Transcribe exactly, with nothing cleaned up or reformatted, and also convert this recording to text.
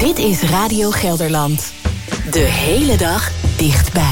Dit is Radio Gelderland. De hele dag dichtbij.